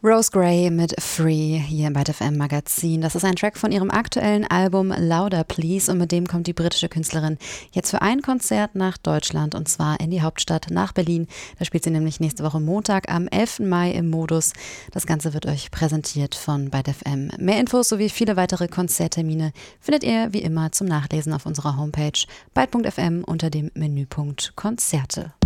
Rose Gray mit Free hier im Byte FM Magazin. Das ist ein Track von ihrem aktuellen Album Louder Please und mit dem kommt die britische Künstlerin jetzt für ein Konzert nach Deutschland und zwar in die Hauptstadt nach Berlin. Da spielt sie nämlich nächste Woche Montag am 11. Mai im Modus. Das Ganze wird euch präsentiert von Byte FM. Mehr Infos sowie viele weitere Konzerttermine findet ihr wie immer zum Nachlesen auf unserer Homepage byte.fm unter dem Menüpunkt Konzerte.